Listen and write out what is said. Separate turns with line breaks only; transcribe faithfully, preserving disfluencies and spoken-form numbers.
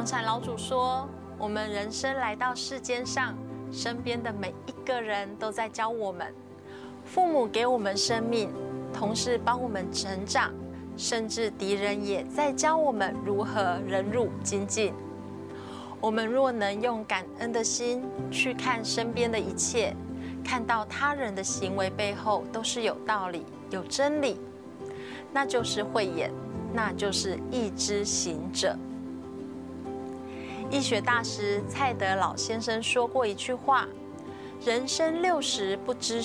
黄产老主说，我们人生来到世间上，身边的每一个人都在教我们。父母给我们生命，同事帮我们成长，甚至敌人也在教我们如何忍辱精进。我们若能用感恩的心去看身边的一切，看到他人的行为背后都是有道理、有真理，那就是慧眼，那就是义之行者。医学大师蔡德老先生说过一句话：人生六十不知